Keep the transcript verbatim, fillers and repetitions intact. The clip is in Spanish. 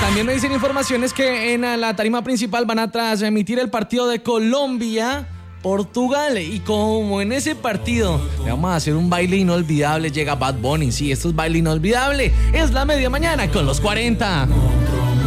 también me dicen informaciones que en la tarima principal van a transmitir el partido de Colombia Portugal, y como en ese partido le vamos a hacer un baile inolvidable, llega Bad Bunny. Sí, esto es baile inolvidable. Es la media mañana con los cuarenta.